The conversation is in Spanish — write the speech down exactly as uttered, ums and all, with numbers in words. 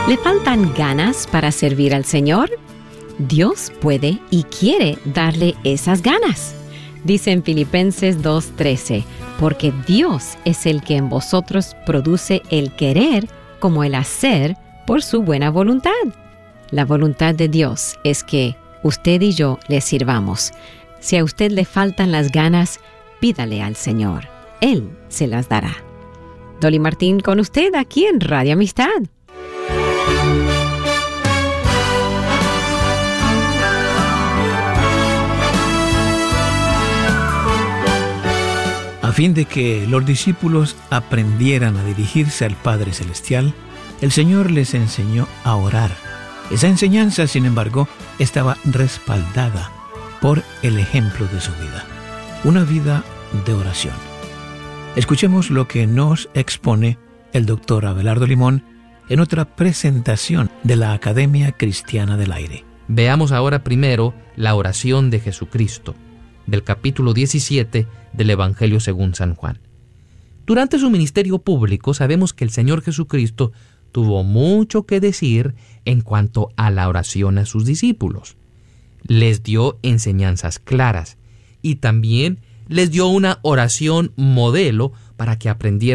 ¿Le faltan ganas para servir al Señor? Dios puede y quiere darle esas ganas. Dice en Filipenses dos trece, porque Dios es el que en vosotros produce el querer como el hacer por su buena voluntad. La voluntad de Dios es que usted y yo le sirvamos. Si a usted le faltan las ganas, pídale al Señor. Él se las dará. Dolly Martín con usted aquí en Radio Amistad. A fin de que los discípulos aprendieran a dirigirse al Padre Celestial, el Señor les enseñó a orar. Esa enseñanza, sin embargo, estaba respaldada por el ejemplo de su vida, una vida de oración. Escuchemos lo que nos expone el doctor Abelardo Limón en otra presentación de la Academia Cristiana del Aire. Veamos ahora primero la oración de Jesucristo, del capítulo diecisiete del Evangelio según San Juan. Durante su ministerio público sabemos que el Señor Jesucristo tuvo mucho que decir en cuanto a la oración a sus discípulos. Les dio enseñanzas claras y también les dio una oración modelo para que aprendieran